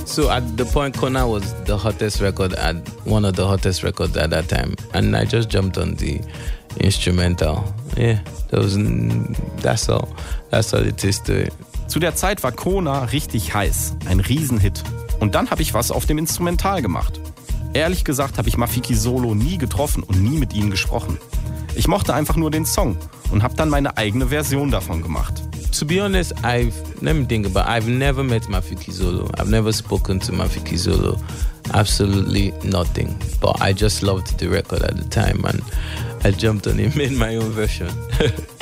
So at the point, Kona was the hottest record, one of the hottest records at that time, and I just jumped on the instrumental. Yeah, that's all it is to it. Zu der Zeit war Kona richtig heiß, ein Riesenhit. Und dann habe ich was auf dem Instrumental gemacht. Ehrlich gesagt habe ich Mafiki Solo nie getroffen und nie mit ihnen gesprochen. Ich mochte einfach nur den Song und habe dann meine eigene Version davon gemacht. To be honest, I've never met Mafiki Solo. I've never spoken to Mafiki Solo. Absolutely nothing. But I just loved the record at the time and I jumped on it, made my own version.